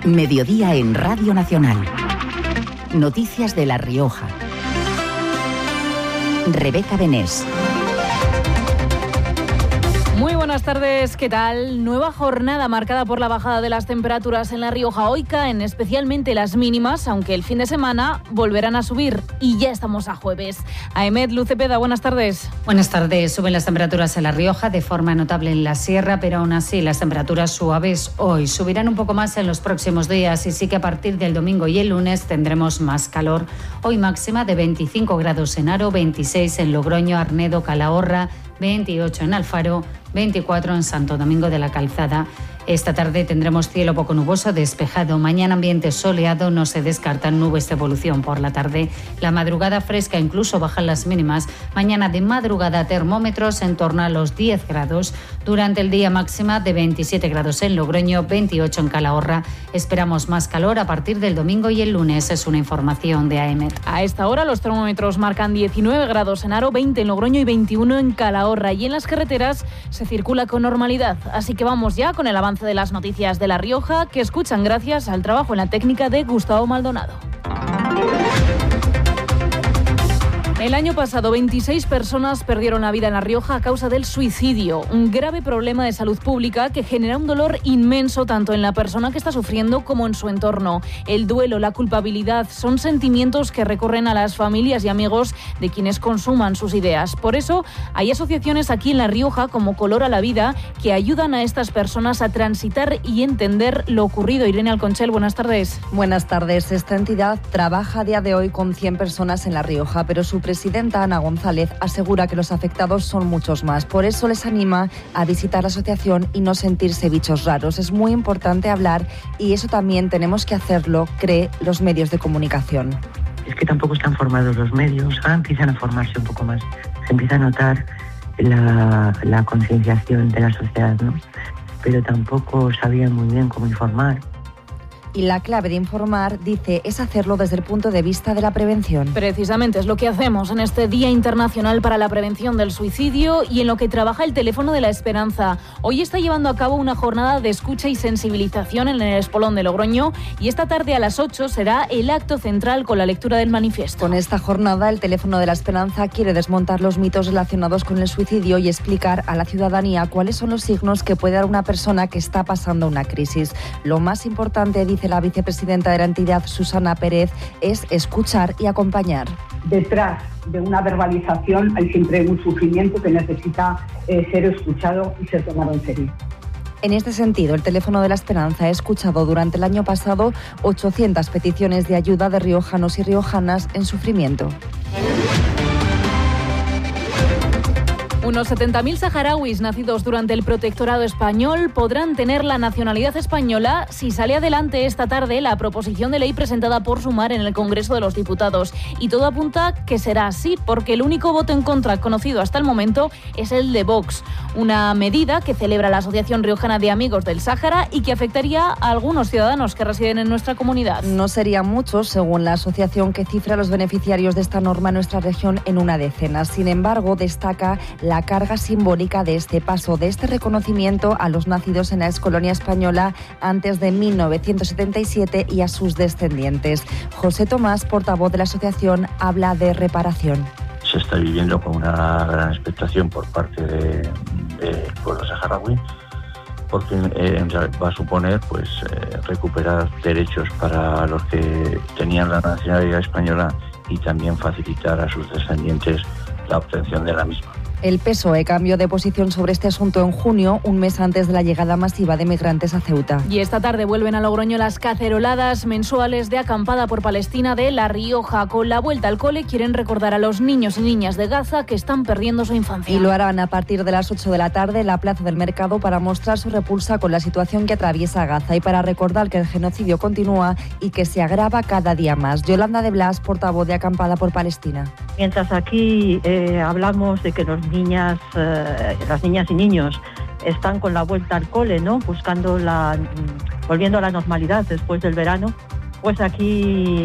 Mediodía en Radio Nacional. Noticias de La Rioja. Rebeca Benés. Muy buenas tardes, ¿qué tal? Nueva jornada marcada por la bajada de las temperaturas en La Rioja. Hoy caen especialmente las mínimas, aunque el fin de semana volverán a subir y ya estamos a jueves. Aemet Lucepeda, buenas tardes. Buenas tardes. Suben las temperaturas en La Rioja de forma notable en la sierra, pero aún así las temperaturas suaves hoy subirán un poco más en los próximos días y sí que a partir del domingo y el lunes tendremos más calor. Hoy máxima de 25 grados en Haro, 26 en Logroño, Arnedo, Calahorra, 28 en Alfaro, 24 en Santo Domingo de la Calzada. Esta tarde tendremos cielo poco nuboso, despejado. Mañana ambiente soleado, no se descartan nubes de evolución por la tarde. La madrugada fresca, incluso bajan las mínimas. Mañana de madrugada termómetros en torno a los 10 grados. Durante el día máxima de 27 grados en Logroño, 28 en Calahorra. Esperamos más calor a partir del domingo y el lunes. Es una información de AEMET. A esta hora los termómetros marcan 19 grados en Haro, 20 en Logroño y 21 en Calahorra. Y en las carreteras se circula con normalidad. Así que vamos ya con el avance de las noticias de La Rioja, que escuchan gracias al trabajo en la técnica de Gustavo Maldonado. El año pasado, 26 personas perdieron la vida en La Rioja a causa del suicidio, un grave problema de salud pública que genera un dolor inmenso tanto en la persona que está sufriendo como en su entorno. El duelo, la culpabilidad son sentimientos que recorren a las familias y amigos de quienes consuman sus ideas. Por eso, hay asociaciones aquí en La Rioja como Color a la Vida que ayudan a estas personas a transitar y entender lo ocurrido. Irene Alconchel, buenas tardes. Buenas tardes. Esta entidad trabaja a día de hoy con 100 personas en La Rioja, pero su presidenta Ana González asegura que los afectados son muchos más. Por eso les anima a visitar la asociación y no sentirse bichos raros. Es muy importante hablar y eso también tenemos que hacerlo, cree, los medios de comunicación. Es que tampoco están formados los medios, ahora empiezan a formarse un poco más. Se empieza a notar la concienciación de la sociedad, ¿no? Pero tampoco sabían muy bien cómo informar. Y la clave de informar, dice, es hacerlo desde el punto de vista de la prevención. Precisamente es lo que hacemos en este Día Internacional para la Prevención del Suicidio y en lo que trabaja el Teléfono de la Esperanza. Hoy está llevando a cabo una jornada de escucha y sensibilización en el Espolón de Logroño y esta tarde a las 8 será el acto central con la lectura del manifiesto. Con esta jornada, el Teléfono de la Esperanza quiere desmontar los mitos relacionados con el suicidio y explicar a la ciudadanía cuáles son los signos que puede dar una persona que está pasando una crisis. Lo más importante, dice la vicepresidenta de la entidad, Susana Pérez, es escuchar y acompañar. Detrás de una verbalización hay siempre un sufrimiento que necesita ser escuchado y ser tomado en serio. En este sentido, el Teléfono de la Esperanza ha escuchado durante el año pasado 800 peticiones de ayuda de riojanos y riojanas en sufrimiento. Unos 70.000 saharauis nacidos durante el protectorado español podrán tener la nacionalidad española si sale adelante esta tarde la proposición de ley presentada por Sumar en el Congreso de los Diputados. Y todo apunta que será así, porque el único voto en contra conocido hasta el momento es el de Vox. Una medida que celebra la Asociación Riojana de Amigos del Sáhara y que afectaría a algunos ciudadanos que residen en nuestra comunidad. No serían muchos, según la asociación que cifra a los beneficiarios de esta norma en nuestra región en una decena. Sin embargo, destaca la carga simbólica de este paso, de este reconocimiento a los nacidos en la excolonia española antes de 1977 y a sus descendientes. José Tomás, portavoz de la asociación, habla de reparación. Se está viviendo con una gran expectación por parte del pueblo saharaui, porque va a suponer recuperar derechos para los que tenían la nacionalidad española y también facilitar a sus descendientes la obtención de la misma. El PSOE cambió de posición sobre este asunto en junio, un mes antes de la llegada masiva de migrantes a Ceuta. Y esta tarde vuelven a Logroño las caceroladas mensuales de Acampada por Palestina de La Rioja. Con la vuelta al cole quieren recordar a los niños y niñas de Gaza que están perdiendo su infancia. Y lo harán a partir de las 8 de la tarde en la Plaza del Mercado para mostrar su repulsa con la situación que atraviesa Gaza y para recordar que el genocidio continúa y que se agrava cada día más. Yolanda de Blas, portavoz de Acampada por Palestina. Mientras aquí hablamos de que las niñas y niños están con la vuelta al cole, ¿no? Volviendo a la normalidad después del verano, pues aquí